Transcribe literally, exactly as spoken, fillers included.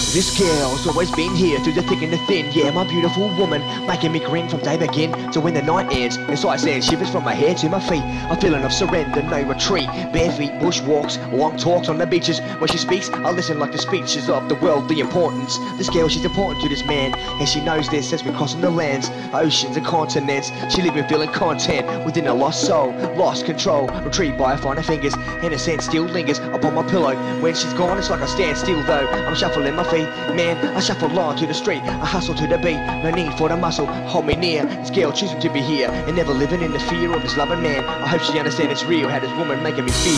This girl's always been here through the thick and the thin. Yeah, my beautiful woman, making me grin from day begin to when the night ends. Inside sand shivers from my head to my feet. A feeling of surrender, no retreat. Bare feet, bushwalks, long talks on the beaches. When she speaks, I listen like the speeches of the worldly importance. This girl, she's important to this man, and she knows this as we're crossing the lands, oceans and continents. She leave me feeling content within a lost soul, lost control, retrieved by her finer fingers. And a scent still lingers upon my pillow. When she's gone, it's like I stand still though. I'm shuffling my feet, man, I shuffle on to the street. I hustle to the beat, no need for the muscle, hold me near. This girl choosing to be here and never living in the fear of this loving man. I hope she understands it's real, how this woman making me feel.